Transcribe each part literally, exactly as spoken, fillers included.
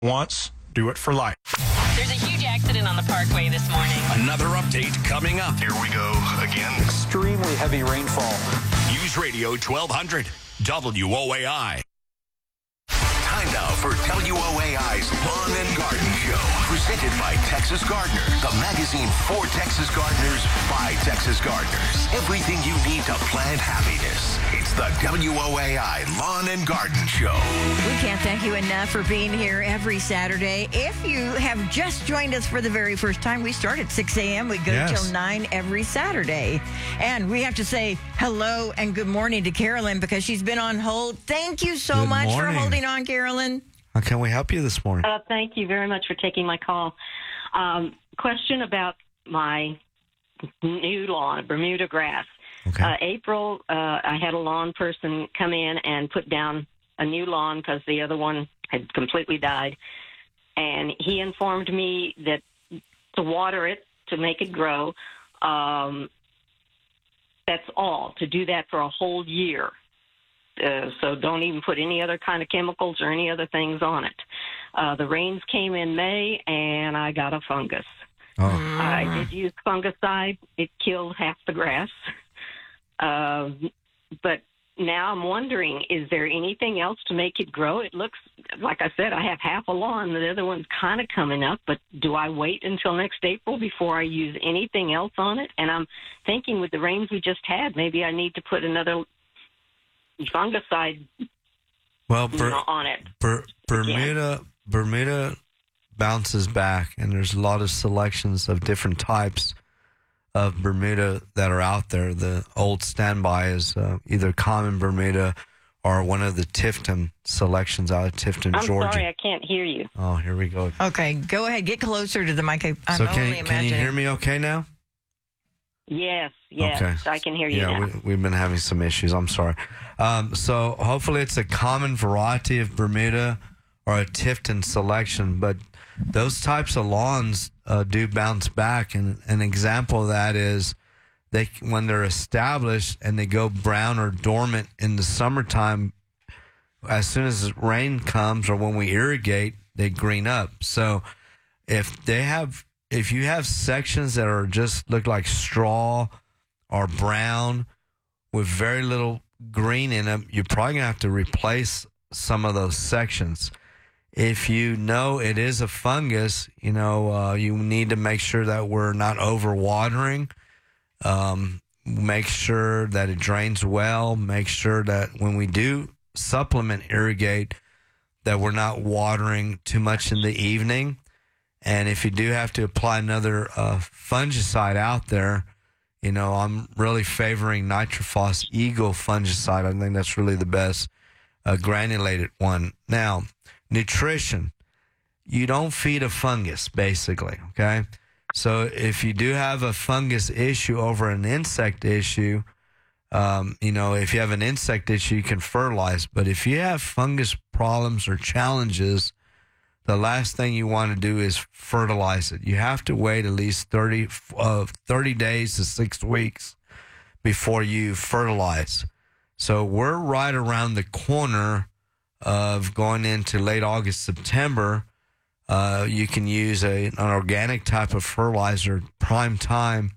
once, do it for life. There's a huge accident on the Parkway this morning. Another update coming up. Here we go again. Extremely heavy rainfall. News Radio twelve hundred, W O A I. Time now for W O A I's Lawn and Garden Show. Presented by Texas Gardener, the magazine for Texas gardeners by Texas gardeners. Everything you need to plant happiness. It's the W O A I Lawn and Garden Show. We can't thank you enough for being here every Saturday. If you have just joined us for the very first time, we start at six a.m. We go Yes. till nine every Saturday. And we have to say hello and good morning to Carolyn because she's been on hold. Thank you so Good much morning. for holding on, Carolyn. How can we help you this morning? Uh, thank you very much for taking my call. Um, question about my new lawn, Bermuda grass. Okay. Uh, April, uh, I had a lawn person come in and put down a new lawn because the other one had completely died. And he informed me that to water it, to make it grow, um, that's all, to do that for a whole year. Uh, so don't even put any other kind of chemicals or any other things on it. Uh, the rains came in May, and I got a fungus. Oh. I did use fungicide. It killed half the grass. Uh, but now I'm wondering, is there anything else to make it grow? It looks, like I said, I have half a lawn. The other one's kind of coming up, but do I wait until next April before I use anything else on it? And I'm thinking with the rains we just had, maybe I need to put another fungicide Well, you Ber- know, on it. Ber- Bermuda Bermuda bounces back, and there's a lot of selections of different types of Bermuda that are out there. The old standby is uh, either common Bermuda or one of the Tifton selections out of Tifton, I'm Georgia. sorry, I can't hear you. Oh, here we go. Okay, go ahead. Get closer to the mic. I'm so only can, imagining. can you hear me okay now? Yes, yes, Okay. I can hear you Yeah, now. we, we've been having some issues. I'm sorry. Um, so hopefully it's a common variety of Bermuda or a Tifton selection, but those types of lawns uh, do bounce back. And an example of that is they when they're established and they go brown or dormant in the summertime, as soon as rain comes or when we irrigate, they green up. So if they have if you have sections that are just look like straw or brown with very little green in them, you're probably going to have to replace some of those sections. If you know it is a fungus, you know, uh, you need to make sure that we're not overwatering. Um, make sure that it drains well. Make sure that when we do supplement irrigate, that we're not watering too much in the evening. And if you do have to apply another uh, fungicide out there, you know, I'm really favoring Nitrophos Eagle fungicide. I think that's really the best uh, granulated one. Now, nutrition. You don't feed a fungus, basically, okay? So if you do have a fungus issue over an insect issue, um, you know, if you have an insect issue, you can fertilize. But if you have fungus problems or challenges, the last thing you want to do is fertilize it. You have to wait at least thirty, uh, thirty days to six weeks before you fertilize. So we're right around the corner of going into late August, September. Uh, you can use a, an organic type of fertilizer prime time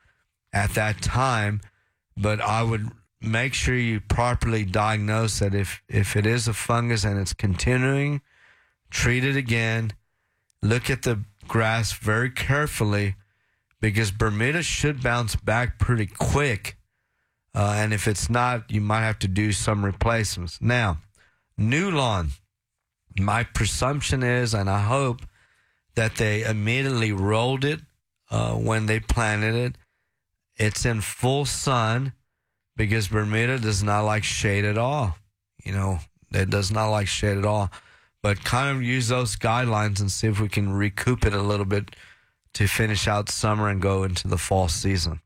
at that time, but I would make sure you properly diagnose that if, if it is a fungus and it's continuing, treat it again. Look at the grass very carefully because Bermuda should bounce back pretty quick. Uh, and if it's not, you might have to do some replacements. Now, new lawn. My presumption is, and I hope, that they immediately rolled it uh, when they planted it. It's in full sun because Bermuda does not like shade at all. You know, it does not like shade at all. But kind of use those guidelines and see if we can recoup it a little bit to finish out summer and go into the fall season.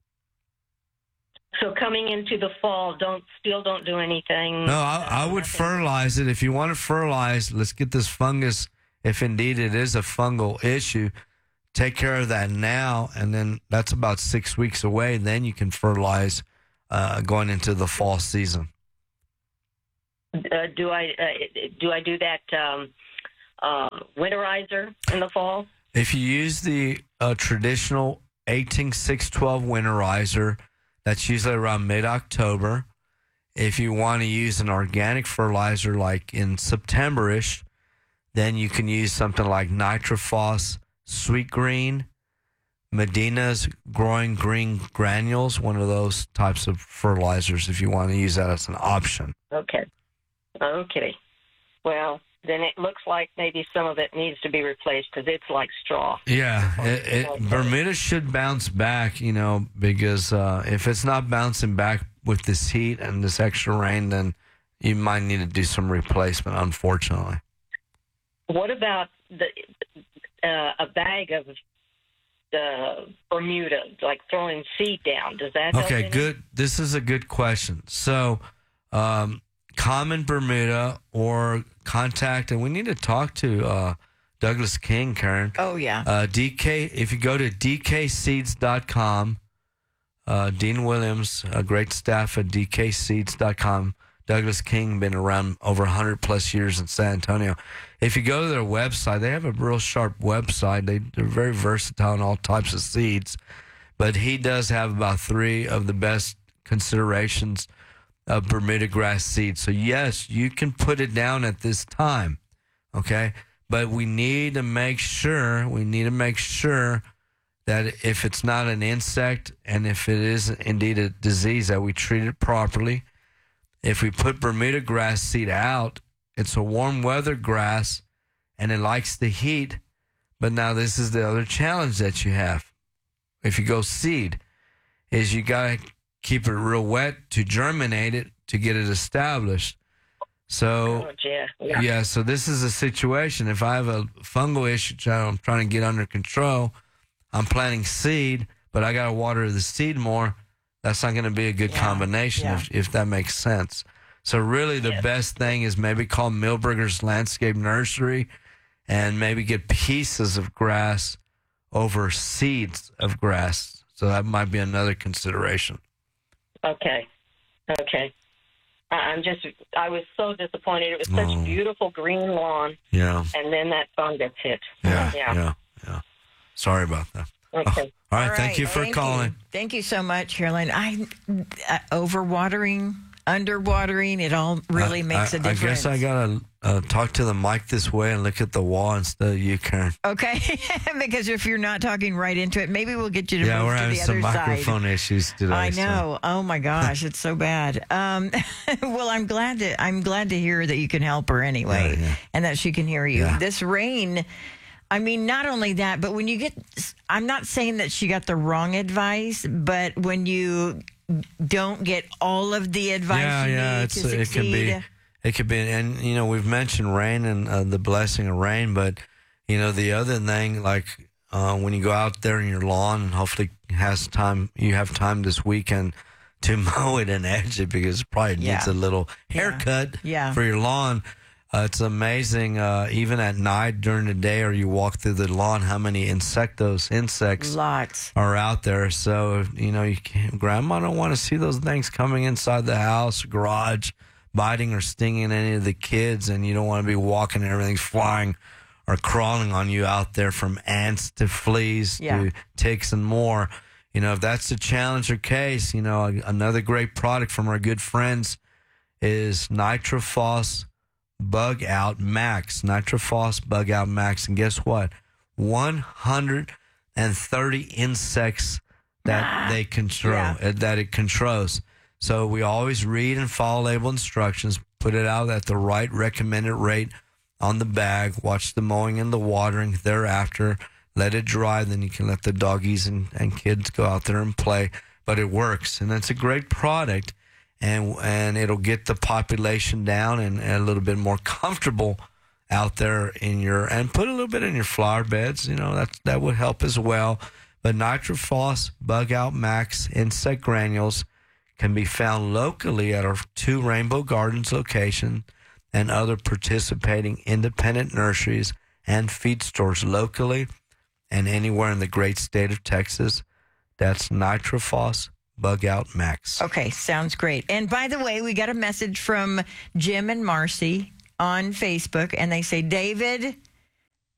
So coming into the fall, don't still don't do anything. No, I, I would nothing. fertilize it. If you want to fertilize, let's get this fungus, if indeed it is a fungal issue, take care of that now, and then that's about six weeks away. Then you can fertilize uh, going into the fall season. Uh, do I uh, do I do that um, uh, winterizer in the fall? If you use the uh, traditional eighteen six twelve winterizer, that's usually around mid-October. If you want to use an organic fertilizer like in September-ish, then you can use something like Nitrophos Sweet Green, Medina's Growing Green Granules, one of those types of fertilizers if you want to use that as an option. Okay. Okay. Well, then it looks like maybe some of it needs to be replaced because it's like straw. Yeah, it, it, Bermuda should bounce back, you know, because uh, if it's not bouncing back with this heat and this extra rain, then you might need to do some replacement, unfortunately. What about the uh, a bag of the Bermuda, like throwing seed down? Does that help Okay, any? good. This is a good question. So, um, common Bermuda or contact, and we need to talk to uh, Douglas King, Karen. Oh, yeah. Uh, D K, if you go to d k seeds dot com, uh, Dean Williams, a great staff at d k seeds dot com. Douglas King, been around over one hundred plus years in San Antonio. If you go to their website, they have a real sharp website. They, they're very versatile in all types of seeds. But he does have about three of the best considerations of Bermuda grass seed. So, yes, you can put it down at this time, okay? But we need to make sure, we need to make sure that if it's not an insect and if it is indeed a disease, that we treat it properly. If we put Bermuda grass seed out, it's a warm weather grass and it likes the heat. But now this is the other challenge that you have. If you go seed, is you got to keep it real wet to germinate it, to get it established. So, Oh, yeah. yeah. yeah, so this is a situation. If I have a fungal issue that I'm trying to get under control, I'm planting seed, but I got to water the seed more. That's not going to be a good Yeah, combination, yeah. if, if that makes sense. So really the Yes. best thing is maybe call Milberger's Landscape Nursery and maybe get pieces of grass over seeds of grass. So that might be another consideration. Okay. Okay. I- I'm just, I was so disappointed. It was such Oh. beautiful green lawn, Yeah, and then that fungus hit. yeah, Yeah. yeah, yeah. Sorry about that. Okay. All right, thank you for calling. Thank you so much, Carolyn. I uh, overwatering, underwatering, it all really I- makes I, a difference. I guess I got to uh, talk to the mic this way and look at the wall instead of you, Karen. Okay, because if you're not talking right into it, maybe we'll get you to Yeah, move we're to having the some other side. microphone issues today. I so- know. Oh my gosh, it's so bad. Um, well, I'm glad to I'm glad to hear that you can help her anyway, Yeah, yeah. and that she can hear you. Yeah. This rain. I mean, not only that, but when you get, I'm not saying that she got the wrong advice, but when you don't get all of the advice yeah, you yeah, need it's, to it succeed. can be, it could be, and you know, we've mentioned rain and uh, the blessing of rain, but you know, the other thing, like uh, when you go out there in your lawn, and hopefully has time, you have time this weekend to mow it and edge it because it probably needs Yeah. a little Yeah. haircut Yeah. for your lawn. Uh, it's amazing, uh, even at night during the day, or you walk through the lawn, how many insectos, insects Lots. are out there. So, you know, you can't, grandma don't want to see those things coming inside the house, garage, biting or stinging any of the kids, and you don't want to be walking and everything's flying or crawling on you out there, from ants to fleas Yeah. to ticks and more. You know, if that's the challenge or case, you know, another great product from our good friends is Nitrophos Bug Out Max. Nitrophos Bug Out Max. And guess what? one hundred thirty insects that they control, Yeah. uh, that it controls. So we always read and follow label instructions, put it out at the right recommended rate on the bag, watch the mowing and the watering thereafter, let it dry, then you can let the doggies and, and kids go out there and play. But it works, and it's a great product, and and it'll get the population down and, and a little bit more comfortable out there in your, and put a little bit in your flower beds. You know, that that would help as well. But Nitrophos Bug Out Max insect granules can be found locally at our two Rainbow Gardens location and other participating independent nurseries and feed stores locally and anywhere in the great state of Texas. That's Nitrophos Bug Out Max. Okay, sounds great. And by the way, we got a message from Jim and Marcy on Facebook, and they say, David,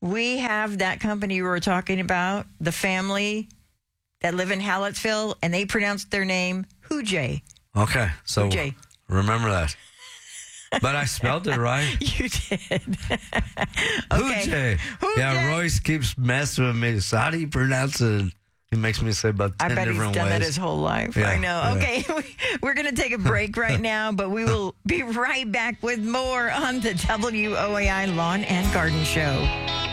we have that company we were talking about, the family that live in Hallettsville, and they pronounce their name Hoojay. Okay, so Hoojay. remember that. But I spelled it right. You did. Okay. Hoojay. Yeah, Royce keeps messing with me. So how do you pronounce it? He makes me say about ten I bet he's different done ways. that his whole life. Yeah, I know. yeah. Okay, we're going to take a break right now, but we will be right back with more on the W O A I Lawn and Garden Show.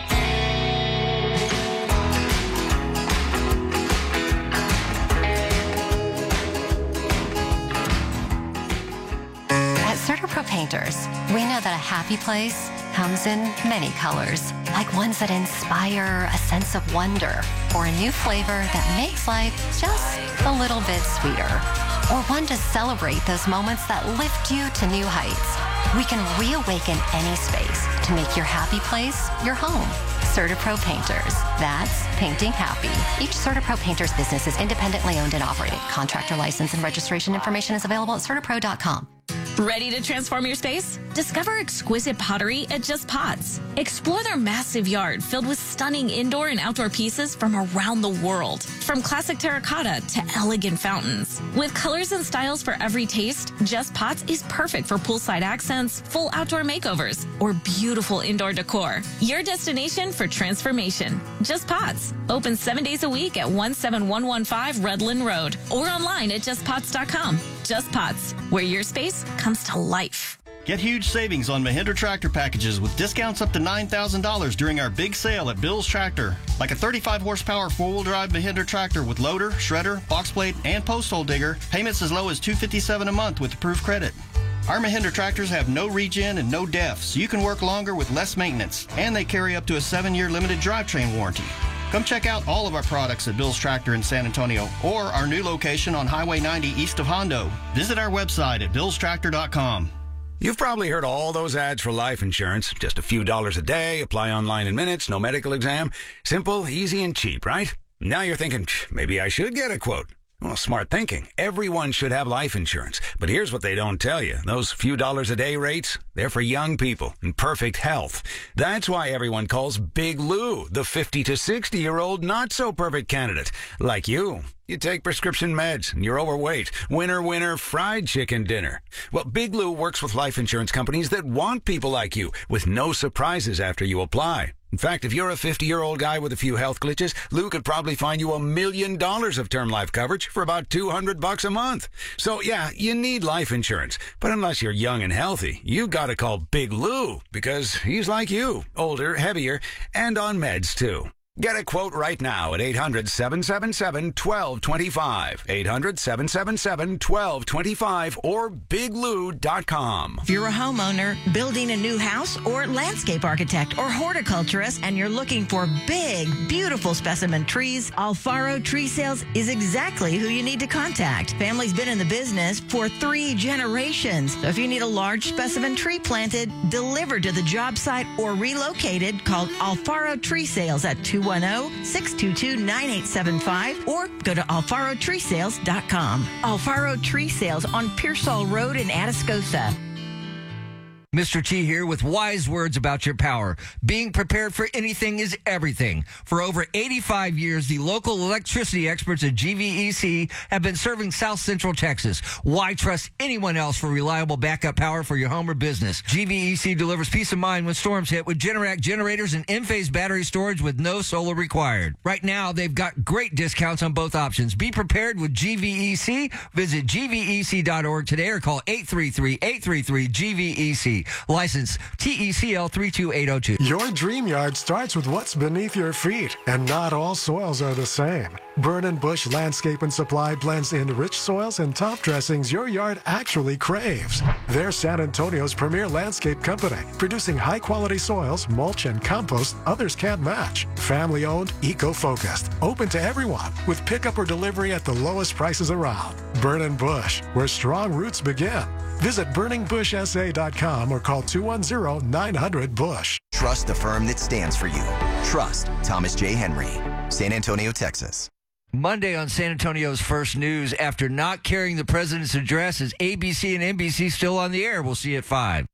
At CertaPro Painters, we know that a happy place comes in many colors, like ones that inspire a sense of wonder, or a new flavor that makes life just a little bit sweeter, or one to celebrate those moments that lift you to new heights. We can reawaken any space to make your happy place your home. CertaPro Painters. That's painting happy. Each CertaPro Painters business is independently owned and operated. Contractor license and registration information is available at certapro dot com. Ready to transform your space? Discover exquisite pottery at Just Pots. Explore their massive yard filled with stunning indoor and outdoor pieces from around the world. From classic terracotta to elegant fountains. With colors and styles for every taste, Just Pots is perfect for poolside accents, full outdoor makeovers, or beautiful indoor decor. Your destination for transformation. Just Pots. Open seven days a week at one seven one one five Redland Road or online at just pots dot com. Just Pots, where your space comes to life. Get huge savings on Mahindra tractor packages with discounts up to nine thousand dollars during our big sale at Bill's Tractor. Like a thirty-five horsepower four-wheel drive Mahindra tractor with loader, shredder, box plate, and post hole digger. Payments as low as two hundred fifty-seven dollars a month with approved credit. Our Mahindra tractors have no regen and no def, so you can work longer with less maintenance. And they carry up to a seven-year limited drivetrain warranty. Come check out all of our products at Bill's Tractor in San Antonio or our new location on Highway ninety east of Hondo. Visit our website at bills tractor dot com. You've probably heard all those ads for life insurance. Just a few dollars a day, apply online in minutes, no medical exam. Simple, easy, and cheap, right? Now you're thinking, maybe I should get a quote. Well, smart thinking. Everyone should have life insurance. But here's what they don't tell you. Those few dollars a day rates, they're for young people in perfect health. That's why everyone calls Big Lou the fifty to sixty-year-old not-so-perfect candidate. Like you. You take prescription meds and you're overweight. Winner, winner, fried chicken dinner. Well, Big Lou works with life insurance companies that want people like you with no surprises after you apply. In fact, if you're a fifty-year-old guy with a few health glitches, Lou could probably find you a million dollars of term life coverage for about two hundred bucks a month. So yeah, you need life insurance. But unless you're young and healthy, you gotta call Big Lou because he's like you, older, heavier, and on meds too. Get a quote right now at eight hundred, seven seven seven, one two two five, eight hundred, seven seven seven, one two two five, or big lou dot com. If you're a homeowner building a new house or landscape architect or horticulturist and you're looking for big, beautiful specimen trees, Alfaro Tree Sales is exactly who you need to contact. Family's been in the business for three generations. So if you need a large specimen tree planted, delivered to the job site, or relocated, call Alfaro Tree Sales at two one zero, six two two, nine eight seven five or go to alfaro tree sales dot com. Alfaro Tree Sales on Pearsall Road in Atascosa. Mister T here with wise words about your power. Being prepared for anything is everything. For over eighty-five years, the local electricity experts at G V E C have been serving South Central Texas. Why trust anyone else for reliable backup power for your home or business? G V E C delivers peace of mind when storms hit with Generac generators and Enphase battery storage with no solar required. Right now, they've got great discounts on both options. Be prepared with G V E C. Visit G V E C dot org today or call eight three three, eight three three, G V E C. License T E C L three two eight zero two. Your dream yard starts with what's beneath your feet, and not all soils are the same. Burn and Bush Landscape and Supply blends in rich soils and top dressings your yard actually craves. They're San Antonio's premier landscape company, producing high-quality soils, mulch, and compost others can't match. Family-owned, eco-focused, open to everyone, with pickup or delivery at the lowest prices around. Burn and Bush, where strong roots begin. Visit burning bush s a dot com or call two one zero, nine hundred, bush. Trust the firm that stands for you. Trust Thomas J. Henry, San Antonio, Texas. Monday on San Antonio's First News, after not carrying the president's address, is A B C and N B C still on the air? We'll see you at five.